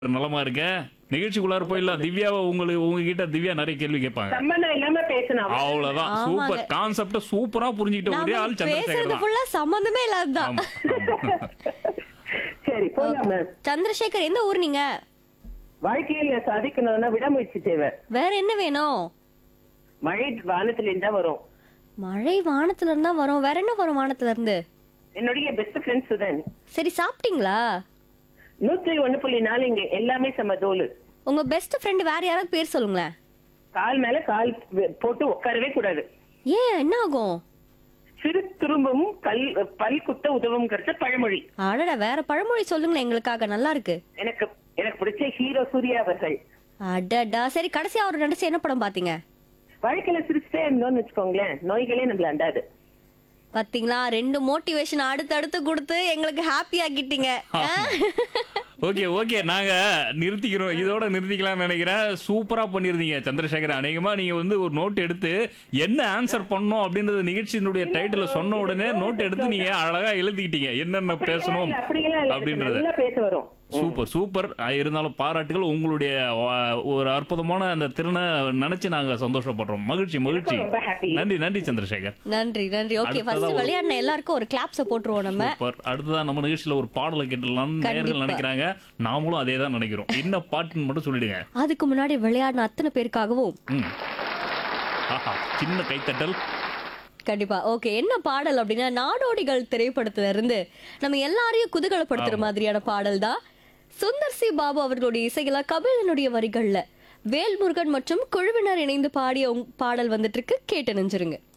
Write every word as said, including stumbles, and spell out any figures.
நலமா இருக்கேன். நிகழ்ச்சிக்குள்ளார போயிடலாம். திவ்யாவை உங்களுக்கு உங்ககிட்ட திவ்யா நிறைய கேள்வி கேட்பாங்க. சம்பந்தம் இல்லாம பேசணும். அவ்வளவுதான். ஆமாங்க. சூப்பர் கான்செப்ட சூப்பரா புரிஞ்சுக்கிட்ட ஒரே நாம ஆள் சந்திரசேகர் பேசுறது தான். ஃபுல்லா சம்பந்தமே இல்லாததான். ஆமா, ஆமா. சரி போலாம் மேம். சந்திரசேகர் எந்த ஊர் நீங்க? வாழ்க்கையில சாதிக்கணும்னா விடாமுயற்சி தேவை. வேற என்ன வேணும்? மழை வானத்துல இருந்தா வரும். மழை வானத்துல இருந்தா வரும். வேற என்ன வரும் வானத்துல இருந்து? என்னுடைய பெஸ்ட் ஃப்ரெண்ட் சுதன். சரி, சாப்பிட்டீங்களா? நூத்தி ஒண்ணு புள்ளி நாலு இங்க எல்லாமே செம தோலு. உங்க பெஸ்ட் ஃப்ரெண்ட் வேற யாராவது பேர் சொல்லுங்களேன். கால் மேல கால் வெ- போட்டு உட்காரவே கூடாது. ஏன், என்ன ஆகும்? சிறு துரும்பும் கல் பல் குத்த உதவும் பழமொழி. அடடா, வேற பழமொழி சொல்லுங்களேன் எங்களுக்காக, நல்லா இருக்கு. எனக்கு எனக்கு பிடிச்ச ஹீரோ சூர்யா அவர்கள். அடடா, சரி, கடைசியா அவர் நடிச்ச என்ன படம் பாத்தீங்க? வாழ்க்கையில சிரிச்சுட்டே இருந்தோம்னு வச்சுக்கோங்களேன், நோய்களே நம்மள அண்டாது. பாத்தீங்களா, ரெண்டு மோட்டிவேஷன் அடுத்து அடுத்து கொடுத்து எங்களுக்கு ஹாப்பி ஆக்கிட்டீங்க. ஓகே ஓகே நாங்க நிறுத்திக்கிறோம். இதோட நிறுத்திக்கலாம்னு நினைக்கிறேன். சூப்பரா பண்ணிருந்தீங்க சந்திரசேகர். அநேகமா நீங்க வந்து ஒரு நோட் எடுத்து என்ன ஆன்சர் பண்ணணும் அப்படின்றது நிகழ்ச்சியினுடைய டைட்டில சொன்ன உடனே நோட் எடுத்து நீங்க அழகா எழுதிக்கிட்டீங்க என்னென்ன பேசணும் அப்படியெல்லாம் இல்ல. அப்படின்றத. நல்லா பேச வரும். Super super. அஹ் இருந்தாலும் பாராட்டுகள். உங்களுடைய அஹ், ஒரு அற்புதமான அந்த திறனை நினைச்சு நாங்க சந்தோஷப்படுறோம். மகிழ்ச்சி மகிழ்ச்சி. ரொம்ப happy. நன்றி நன்றி சந்திரசேகர். நன்றி நன்றி. ஓகே, அடுத்ததா ஃபர்ஸ்ட் ஒரு- விளையாடின எல்லாருக்கும் ஒரு கிளாப்ஸ் போட்டுருவோம் நம்ம. சூப்பர். அடுத்ததான் நம்ம நிகழ்ச்சியில ஒரு பாடலை கேட்டுடலாம்னு கண்டிப்பா. நேயர்கள் நினைக்கிறாங்க. நாமளும் அதே தான் நினைக்கிறோம். என்ன பாட்டுன்னு மட்டும் சொல்லிடுங்க. அதுக்கு முன்னாடி விளையாடின அத்தனை பேருக்காகவும் ம். ஆஹா, சின்ன கைத்தட்டல். கண்டிப்பா. ஓகே, என்ன பாடல் அப்படின்னா நாடோடிகள் திரைப்படத்துல இருந்து நம்ம எல்லாரையும் குதூகலப்படுத்துற ஆமா. மாதிரியான பாடல் தான். சுந்தர் சி பாபு அவர்களுடைய இசையில கபிலனுடைய வரிகள்ல வேல்முருகன் மற்றும் குழுவினர் இணைந்து பாடிய உங்- பாடல் வந்துட்டு இருக்கு. கேட்டு நெஞ்சிருங்க.